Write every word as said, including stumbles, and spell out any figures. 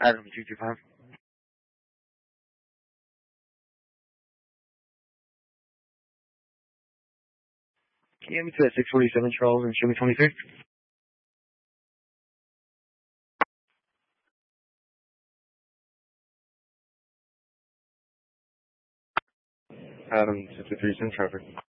Adam two two five. Can you get me to that six forty-seven Charles and show me twenty-three? Adam two two three, send traffic.